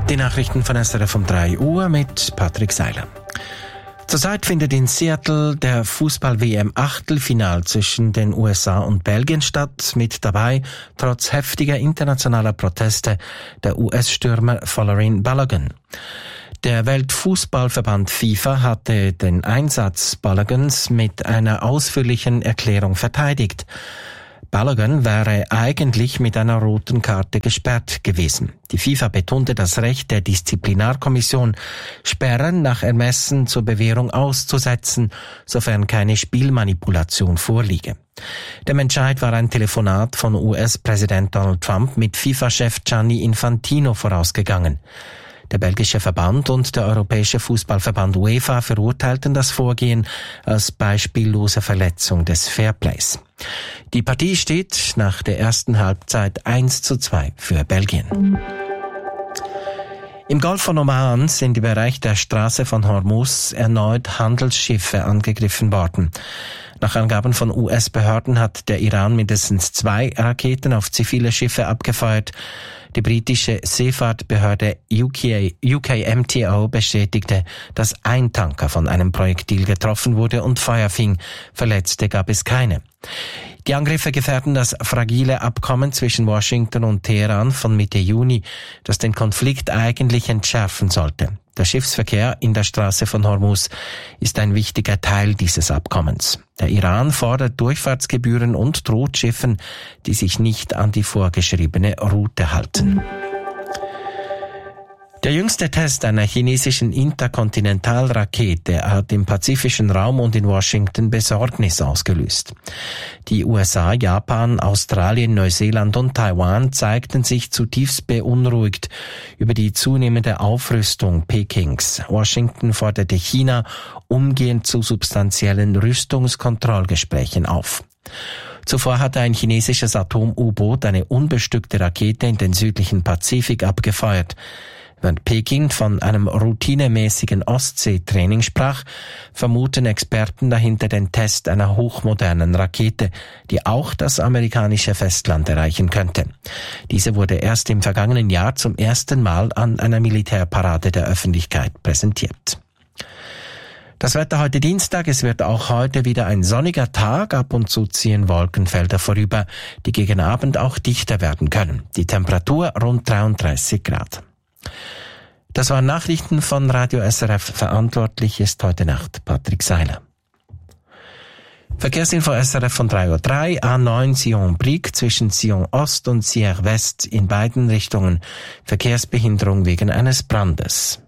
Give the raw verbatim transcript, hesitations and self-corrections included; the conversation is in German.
Die Nachrichten von S R F um drei Uhr mit Patrick Seiler. Zurzeit findet in Seattle der Fußball-W M-Achtelfinal zwischen den U S A und Belgien statt. Mit dabei, trotz heftiger internationaler Proteste, der U S-Stürmer Folarin Balogun. Der Weltfußballverband FIFA hatte den Einsatz Balogans mit einer ausführlichen Erklärung verteidigt. Balogun wäre eigentlich mit einer roten Karte gesperrt gewesen. Die FIFA betonte das Recht der Disziplinarkommission, Sperren nach Ermessen zur Bewährung auszusetzen, sofern keine Spielmanipulation vorliege. Dem Entscheid war ein Telefonat von U S-Präsident Donald Trump mit FIFA-Chef Gianni Infantino vorausgegangen. Der belgische Verband und der Europäische Fußballverband UEFA verurteilten das Vorgehen als beispiellose Verletzung des Fairplays. Die Partie steht nach der ersten Halbzeit eins zu zwei für Belgien. Im Golf von Oman sind im Bereich der Straße von Hormuz erneut Handelsschiffe angegriffen worden. Nach Angaben von U S-Behörden hat der Iran mindestens zwei Raketen auf zivile Schiffe abgefeuert. Die britische Seefahrtbehörde U K, U K M T O bestätigte, dass ein Tanker von einem Projektil getroffen wurde und Feuer fing. Verletzte gab es keine. Die Angriffe gefährden das fragile Abkommen zwischen Washington und Teheran von Mitte Juni, das den Konflikt eigentlich entschärfen sollte. Der Schiffsverkehr in der Straße von Hormuz ist ein wichtiger Teil dieses Abkommens. Der Iran fordert Durchfahrtsgebühren und droht Schiffen, die sich nicht an die vorgeschriebene Route halten. Der jüngste Test einer chinesischen Interkontinentalrakete hat im pazifischen Raum und in Washington Besorgnis ausgelöst. Die U S A, Japan, Australien, Neuseeland und Taiwan zeigten sich zutiefst beunruhigt über die zunehmende Aufrüstung Pekings. Washington forderte China umgehend zu substanziellen Rüstungskontrollgesprächen auf. Zuvor hatte ein chinesisches Atom-U-Boot eine unbestückte Rakete in den südlichen Pazifik abgefeuert. Während Peking von einem routinemäßigen Ostseetraining sprach, vermuten Experten dahinter den Test einer hochmodernen Rakete, die auch das amerikanische Festland erreichen könnte. Diese wurde erst im vergangenen Jahr zum ersten Mal an einer Militärparade der Öffentlichkeit präsentiert. Das Wetter heute Dienstag, es wird auch heute wieder ein sonniger Tag, ab und zu ziehen Wolkenfelder vorüber, die gegen Abend auch dichter werden können. Die Temperatur rund dreiunddreißig Grad. Das waren Nachrichten von Radio S R F. Verantwortlich ist heute Nacht Patrick Seiler. Verkehrsinfo S R F von drei Uhr drei, A neun Sion-Brig zwischen Sion Ost und Sierre West in beiden Richtungen. Verkehrsbehinderung wegen eines Brandes.